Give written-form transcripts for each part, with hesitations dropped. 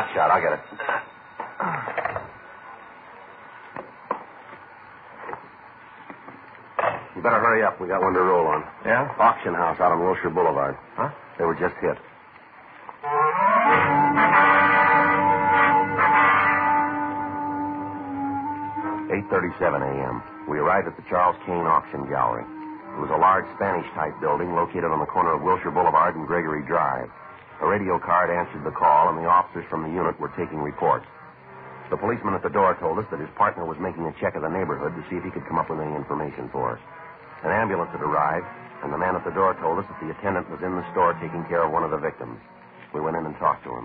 shot. I'll get it. You better hurry up. We got one to roll on. Yeah? Auction house out on Wilshire Boulevard. Huh? They were just hit. "8:37 a.m. We arrived at the Charles Kane Auction Gallery. It was a large Spanish-type building located on the corner of Wilshire Boulevard and Gregory Drive. A radio card answered the call, and the officers from the unit were taking reports. The policeman at the door told us that his partner was making a check of the neighborhood to see if he could come up with any information for us. An ambulance had arrived, and the man at the door told us that the attendant was in the store taking care of one of the victims. We went in and talked to him.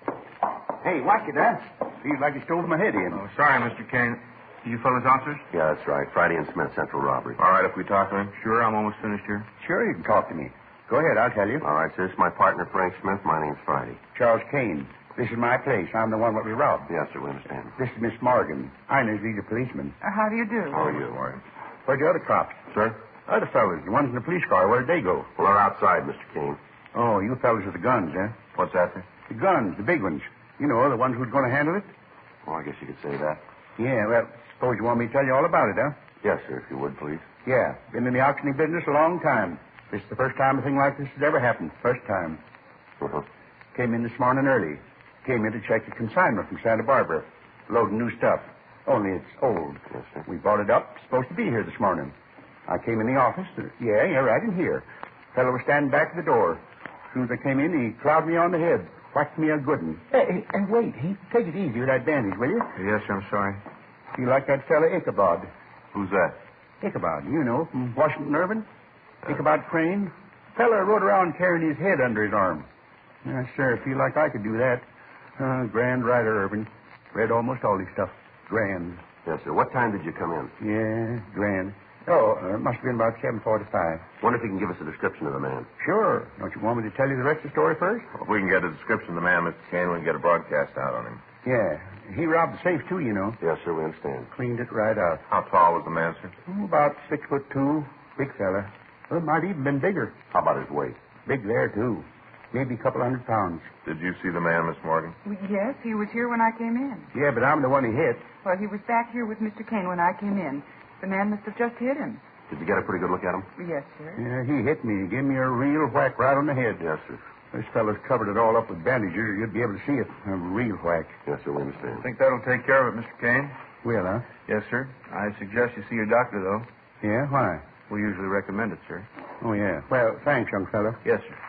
Hey, watch it, huh? Seems like he stole my head in. Oh, sorry, Mr. Kane. You fellas officers? Yeah, that's right. Friday and Smith, central robbery. All right, if we talk to him. Sure, I'm almost finished here. Sure, you can talk to me. Go ahead, I'll tell you. All right, sir. This is my partner, Frank Smith. My name's Friday. Charles Kane. This is my place. I'm the one that we robbed. Yes, sir, we understand. This is Miss Morgan. I know he's a policeman. How do you do? How are you? Where'd the other cops? Sir? Other fellas, the ones in the police car, where'd they go? Well, they're outside, Mr. Kane. Oh, you fellas with the guns, huh? What's that, sir? The guns, the big ones. You know, the ones who's going to handle it? Well, I guess you could say that. Yeah, well, suppose you want me to tell you all about it, huh? Yes, sir, if you would, please. Yeah, been in the auctioning business a long time. This is the first time a thing like this has ever happened. First time. Uh-huh. Came in this morning early. Came in to check the consignment from Santa Barbara. Loading new stuff. Only it's old. Yes, sir. We bought it up. Supposed to be here this morning. I came in the office. Yeah, right in here. Fellow was standing back at the door. As soon as I came in, he clouded me on the head. Whacked me a good one. Hey, wait. Take it easy with that bandage, will you? Yes, sir, I'm sorry. You like that fella Ichabod? Who's that? Ichabod, you know, from Washington Irving. Ichabod Crane. Fella rode around carrying his head under his arm. Yes, sir, feel like I could do that. Grand writer, Irving. Read almost all his stuff. Grand. Yes, sir. What time did you come in? Yeah, grand. Oh, it must have been about 7:45. Wonder if you can give us a description of the man. Sure. Don't you want me to tell you the rest of the story first? Well, if we can get a description of the man, Mr. Kane, we can get a broadcast out on him. Yeah. He robbed the safe, too, you know. Yes, sir, we understand. Cleaned it right out. How tall was the man, sir? About 6'2". Big fella. Well, might even been bigger. How about his weight? Big there, too. Maybe a couple 100 pounds. Did you see the man, Miss Morgan? Yes, he was here when I came in. Yeah, but I'm the one he hit. Well, he was back here with Mr. Kane when I came in. The man must have just hit him. Did you get a pretty good look at him? Yes, sir. Yeah, he hit me. He gave me a real whack right on the head. Yes, sir. This fellow's covered it all up with bandages. You'd be able to see it. A real whack. Yes, sir, we understand. Think that'll take care of it, Mr. Kane? Well, huh? Yes, sir. I suggest you see your doctor, though. Yeah, why? We usually recommend it, sir. Oh, yeah. Well, thanks, young fellow. Yes, sir.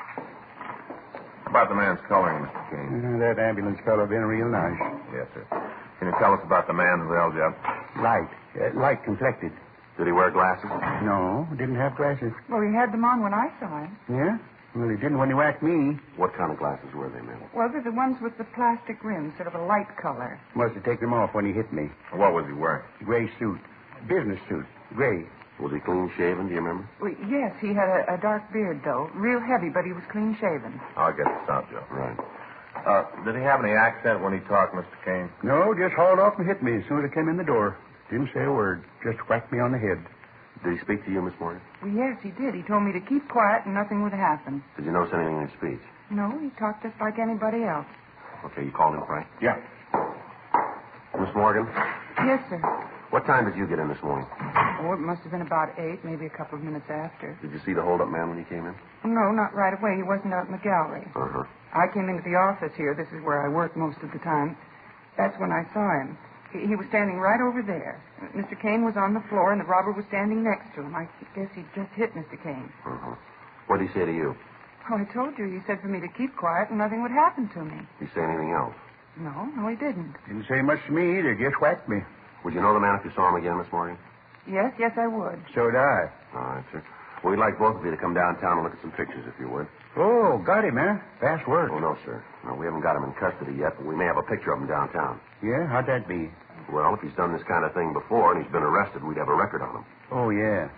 How about the man's coloring, Mr. Kane? That ambulance fellow been real nice. Yes, sir. Can you tell us about the man who held you up? Light complected. Did he wear glasses? No, didn't have glasses. Well, he had them on when I saw him. Yeah? Well, he didn't when he whacked me. What kind of glasses were they, ma'am? Well, they're the ones with the plastic rims, sort of a light color. Must have taken them off when he hit me. What was he wearing? Gray suit. Business suit. Gray. Was he clean shaven, do you remember? Well, yes, he had a dark beard, though. Real heavy, but he was clean shaven. I'll get this out, Joe. Right. Did he have any accent when he talked, Mr. Kane? No, just hauled off and hit me as soon as I came in the door. Didn't say a word. Just whacked me on the head. Did he speak to you, Miss Morgan? Well, yes, he did. He told me to keep quiet and nothing would happen. Did you notice anything in his speech? No, he talked just like anybody else. Okay, you called him, Frank? Yeah. Miss Morgan, Yes, sir. what time did you get in this morning? Oh, it must have been about 8, maybe a couple of minutes after. Did you see the hold-up man when he came in? No, not right away. He wasn't out in the gallery. Uh-huh. I came into the office here. This is where I work most of the time. That's when I saw him. He was standing right over there. Mr. Kane was on the floor, and the robber was standing next to him. I guess he'd just hit Mr. Kane. Uh-huh. What did he say to you? Oh, I told you. He said for me to keep quiet and nothing would happen to me. Did he say anything else? No, he didn't. Didn't say much to me either. Just whacked me. Would you know the man if you saw him again, Miss Morgan? Yes, I would. So did I. All right, sir. Well, we'd like both of you to come downtown and look at some pictures, if you would. Oh, got him, huh? Fast work. Oh, no, sir. No, we haven't got him in custody yet, but we may have a picture of him downtown. Yeah? How'd that be? Well, if he's done this kind of thing before and he's been arrested, we'd have a record on him. Oh, yeah.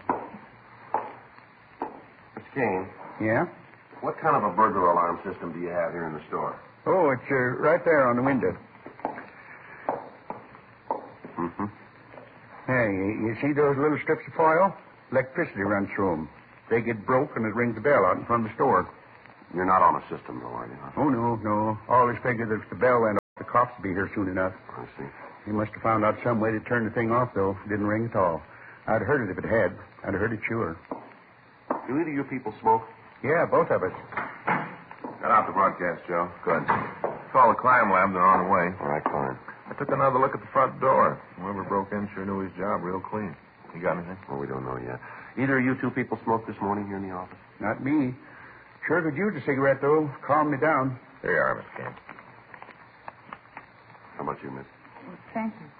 Mr. Kane, Yeah? what kind of a burglar alarm system do you have here in the store? Oh, it's right there on the window. Mm-hmm. Hey, you see those little strips of foil? Electricity runs through them. They get broke and it rings the bell out in front of the store. You're not on a system, though, are you? Huh? Oh, no. Always figured that if the bell went off, the cops will be here soon enough. I see. He must have found out some way to turn the thing off, though. Didn't ring at all. I'd have heard it if it had. I'd have heard it sure. Do either of you people smoke? Yeah, both of us. Got out the broadcast, Joe. Good. Call the crime lab. They're on the way. All right, fine. I took another look at the front door. Whoever broke in sure knew his job real clean. You got anything? Well, we don't know yet. Either of you two people smoked this morning here in the office? Not me. Sure could use a cigarette, though. Calm me down. Here you are, Miss Kane. How about you, miss? Thank you.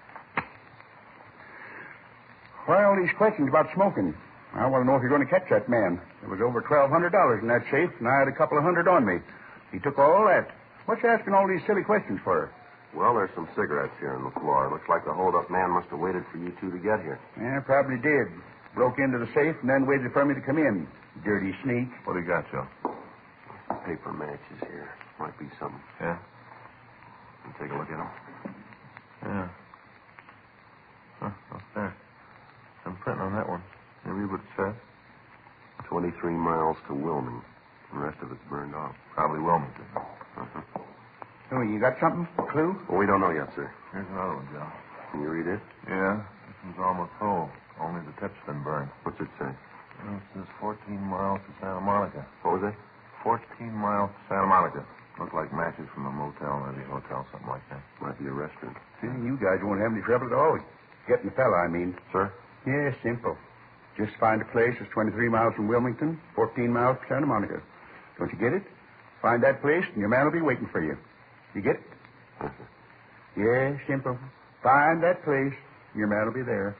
Why all these questions about smoking? I want to know if you're going to catch that man. There was over $1,200 in that safe, and I had a couple of hundred on me. He took all that. What's you asking all these silly questions for? Well, there's some cigarettes here on the floor. Looks like the hold-up man must have waited for you two to get here. Yeah, probably did. Broke into the safe and then waited for me to come in. Dirty sneak. What do you got, Joe? Paper matches here. Might be something. Yeah? You take a look at them. Yeah. Huh, what's that? Some print on that one. You read what it says? 23 miles to Wilming. The rest of it's burned off. Probably Wilmington. Uh-huh. Oh, you got something? A clue? Well, we don't know yet, sir. Here's another one, Joe. Can you read it? Yeah, this one's almost whole. Only the tip's been burned. What's it say? Well, it says 14 miles to Santa Monica. What was it? 14 miles to Santa Monica. Look like matches from a motel, maybe a hotel, something like that. Might be a restaurant. See, you guys won't have any trouble at all. Getting the fella, I mean. Sir? Yeah, simple. Just find a place that's 23 miles from Wilmington, 14 miles to Santa Monica. Don't you get it? Find that place, and your man will be waiting for you. You get it? Uh-huh. Yeah, simple. Find that place, and your man will be there.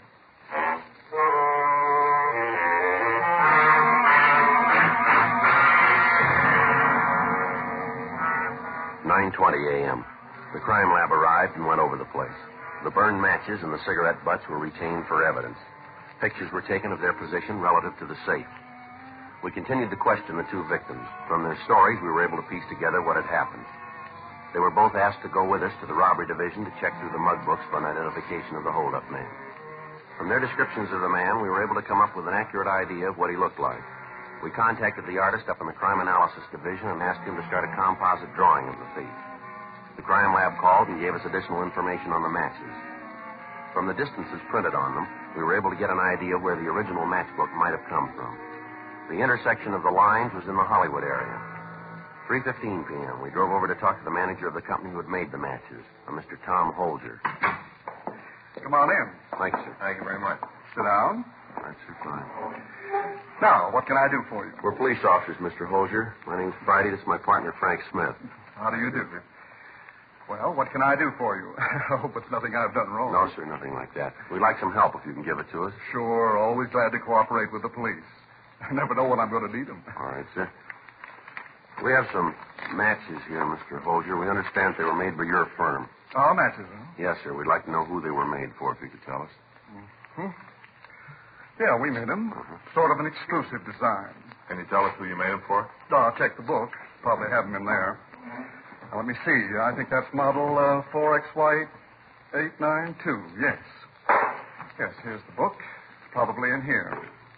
$9:20 a.m. The crime lab arrived and went over the place. The burned matches and the cigarette butts were retained for evidence. Pictures were taken of their position relative to the safe. We continued to question the two victims. From their stories, we were able to piece together what had happened. They were both asked to go with us to the robbery division to check through the mug books for an identification of the hold-up man. From their descriptions of the man, we were able to come up with an accurate idea of what he looked like. We contacted the artist up in the crime analysis division and asked him to start a composite drawing of the thief. The crime lab called and gave us additional information on the matches. From the distances printed on them, we were able to get an idea where the original matchbook might have come from. The intersection of the lines was in the Hollywood area. 3:15 p.m., we drove over to talk to the manager of the company who had made the matches, a Mr. Tom Holger. Come on in. Thank you, sir. Thank you very much. Sit down. That's sir, fine. Now, what can I do for you? We're police officers, Mr. Holger. My name's Friday. This is my partner, Frank Smith. How do you do? Well, what can I do for you? I hope it's nothing I've done wrong. No, sir, nothing like that. We'd like some help if you can give it to us. Sure, always glad to cooperate with the police. I never know when I'm going to need them. All right, sir. We have some matches here, Mr. Holger. We understand they were made by your firm. Oh, matches, huh? Yes, sir. We'd like to know who they were made for, if you could tell us. Hmm? Yeah, we made them. Sort of an exclusive design. Can you tell us who you made them for? I'll check the book. Probably have them in there. Now, let me see. I think that's model 4XY892. Yes. Yes, here's the book. It's probably in here.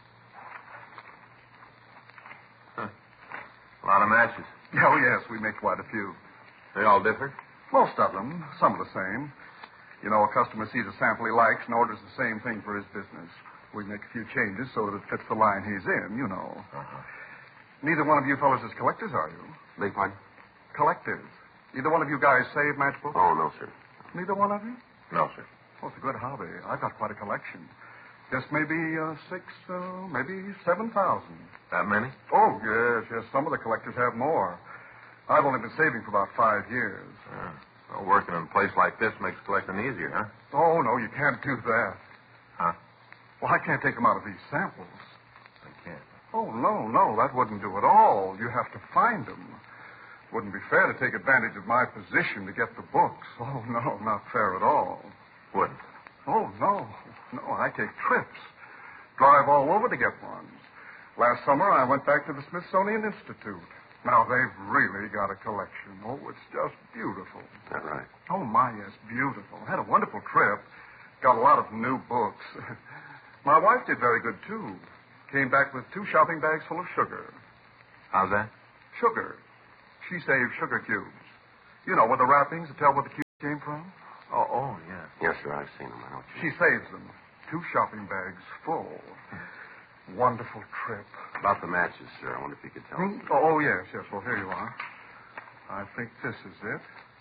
A lot of matches. Oh, yes, we make quite a few. They all different? Most of them. Some are the same. You know, a customer sees a sample he likes and orders the same thing for his business. We make a few changes so that it fits the line he's in, you know. Uh-huh. Neither one of you fellows is collectors, are you? Beg pardon? Collectors. Either one of you guys save matchbooks? Oh, no, sir. Neither one of you? No, sir. Oh, it's a good hobby. I've got quite a collection. Just maybe 6,000, maybe 7,000. That many? Oh, yes. Some of the collectors have more. I've only been saving for about 5 years. Well, working in a place like this makes collecting easier, huh? Oh, no, you can't do that. Huh? Well, I can't take them out of these samples. I can't. Oh, no, that wouldn't do at all. You have to find them. Wouldn't be fair to take advantage of my position to get the books. Oh, no, not fair at all. Wouldn't. Oh, no, I take trips. Drive all over to get ones. Last summer, I went back to the Smithsonian Institute. Now, they've really got a collection. Oh, it's just beautiful. Is that right? Oh, my, yes, beautiful. Had a wonderful trip. Got a lot of new books. My wife did very good, too. Came back with 2 shopping bags full of sugar. How's that? Sugar. She saved sugar cubes. You know, with the wrappings to tell what the cube came from? Oh, yes. Yes, sir, I've seen them. I know what She saves them. 2 shopping bags full. Wonderful trip. About the matches, sir. I wonder if you could tell us. Oh, yes. Well, here you are. I think this is it.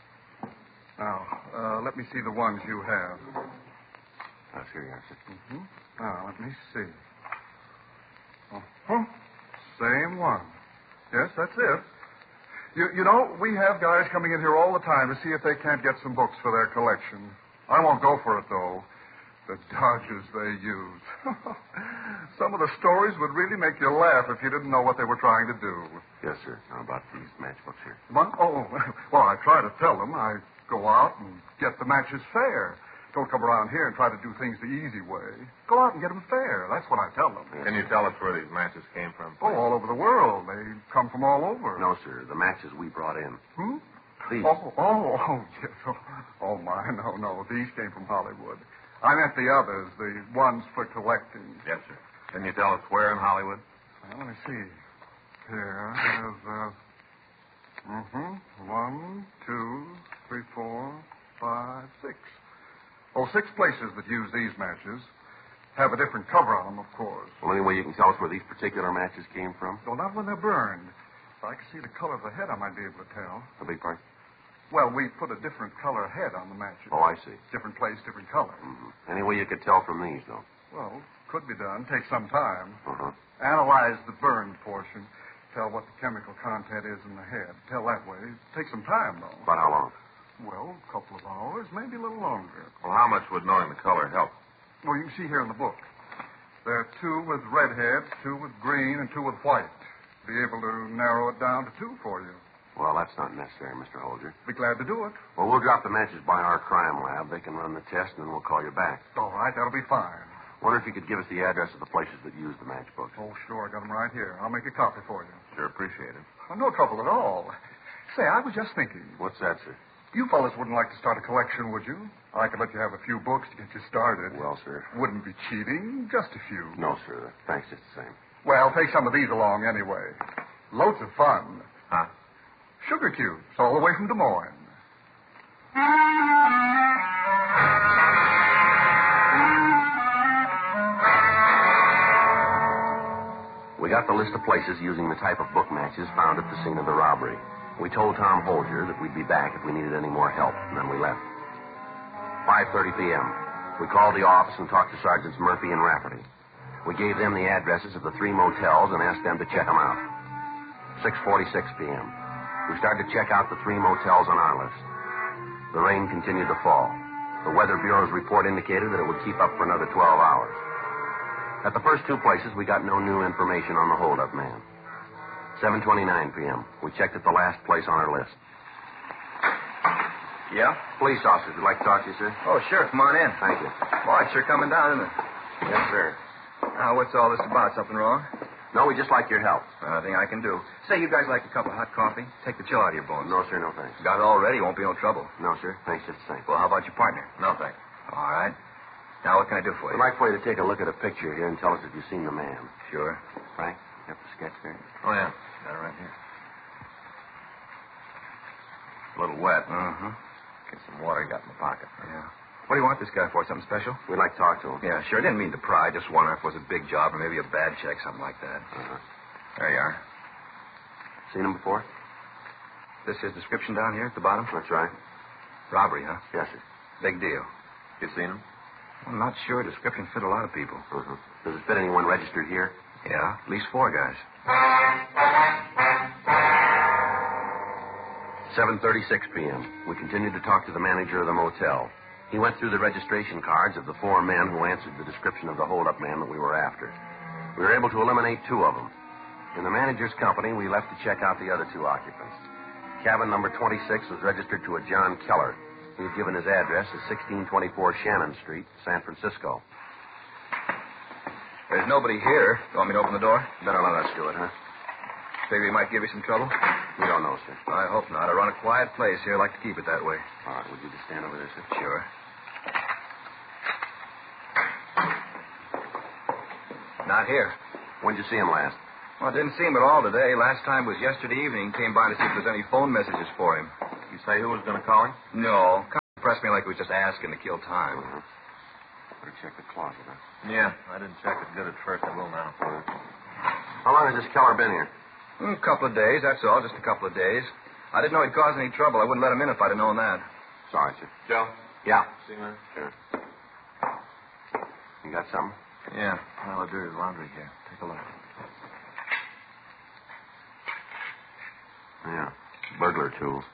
Now, let me see the ones you have. Here you are, sir. Mm-hmm. Now, let me see. Uh-huh. Same one. Yes, that's it. You know, we have guys coming in here all the time to see if they can't get some books for their collection. I won't go for it, though. The dodges they use. Some of the stories would really make you laugh if you didn't know what they were trying to do. Yes, sir. How about these matchbooks here? Oh, well, I try to tell them. I go out and get the matches fair. Don't come around here and try to do things the easy way. Go out and get them fair. That's what I tell them. Can you tell us where these matches came from? Oh, all over the world. They come from all over. No, sir. The matches we brought in. These. Yes. Oh, my. No. These came from Hollywood. I meant the others, the ones for collecting. Yes, sir. Can you tell us where in Hollywood? Well, let me see. Here, there's, 1, 2, 3, 4, 5, 6. Oh, 6 places that use these matches. Have a different cover on them, of course. Well, any way you can tell us where these particular matches came from? Well, not when they're burned. If I could see the color of the head, I might be able to tell. A big part? Well, we put a different color head on the matches. Oh, I see. Different place, different color. Mm-hmm. Any way you could tell from these, though? Well, could be done. Take some time. Uh-huh. Analyze the burned portion. Tell what the chemical content is in the head. Tell that way. Take some time, though. About how long? Well, a couple of hours, maybe a little longer. Well, how much would knowing the color help? Well, you can see here in the book. There are 2 with red heads, 2 with green, and 2 with white. Be able to narrow it down to 2 for you. Well, that's not necessary, Mr. Holger. Be glad to do it. Well, we'll drop the matches by our crime lab. They can run the test, and then we'll call you back. All right, that'll be fine. Wonder if you could give us the address of the places that use the matchbooks. Oh, sure, I got them right here. I'll make a copy for you. Sure, appreciate it. Oh, no trouble at all. Say, I was just thinking. What's that, sir? You fellas wouldn't like to start a collection, would you? I could let you have a few books to get you started. Well, sir. Wouldn't be cheating, just a few. No, sir. Thanks just the same. Well, take some of these along anyway. Loads of fun. Huh? Sugar cubes, all the way from Des Moines. We got the list of places using the type of book matches found at the scene of the robbery. We told Tom Holger that we'd be back if we needed any more help, and then we left. 5:30 p.m. We called the office and talked to Sergeants Murphy and Rafferty. We gave them the addresses of the 3 motels and asked them to check them out. 6:46 p.m. We started to check out the 3 motels on our list. The rain continued to fall. The Weather Bureau's report indicated that it would keep up for another 12 hours. At the first 2 places, we got no new information on the holdup man. 7:29 p.m. We checked at the last place on our list. Yeah? Police officers would like to talk to you, sir. Oh, sure. Come on in. Thank you. Boy, it's sure coming down, isn't it? Yes, sir. Now, what's all this about? Something wrong? No, we just like your help. Nothing I can do. Say, you guys like a cup of hot coffee? Take the chill out of your bones. No, sir, no thanks. Got it already. Won't be no trouble. No, sir. Thanks just the same. Well, how about your partner? No, thanks. All right. Now, what can I do for you? We'd like for you to take a look at a picture here and tell us if you've seen the man. Sure. Frank, you have the sketch there? Oh, yeah. Got it right here. A little wet. Uh-huh. Get some water you got in the pocket. Yeah. What do you want this guy for? Something special? We'd like to talk to him. Yeah, sure. Didn't mean to pry. Just wondering if it was a big job or maybe a bad check, something like that. Uh-huh. There you are. Seen him before? This his description down here at the bottom? That's right. Robbery, huh? Yes, sir. Big deal. You seen him? I'm not sure. Description fit a lot of people. Uh-huh. Does it fit anyone registered here? Yeah, at least 4 guys. 7:36 p.m. We continued to talk to the manager of the motel. He went through the registration cards of the 4 men who answered the description of the holdup man that we were after. We were able to eliminate 2 of them. In the manager's company, we left to check out the other 2 occupants. Cabin number 26 was registered to a John Keller. He had given his address as 1624 Shannon Street, San Francisco. There's nobody here. You want me to open the door? Better let us do it, huh? Figure he might give you some trouble? We don't know, sir. I hope not. I run a quiet place here. I like to keep it that way. All right, would you just stand over there, sir? Sure. Not here. When'd you see him last? Well, I didn't see him at all today. Last time was yesterday evening. Came by to see if there's any phone messages for him. You say who was going to call him? No. impressed me like he was just asking to kill time. Better check the closet, huh? Yeah, I didn't check it good at first. I will now. How long has this Keller been here? A couple of days, that's all. Just a couple of days. I didn't know he'd cause any trouble. I wouldn't let him in if I'd have known that. Sorry, sir. Joe? Yeah. See, man? Sure. You got something? Yeah. Well, I'll do his laundry here. Take a look. Yeah. Burglar tools.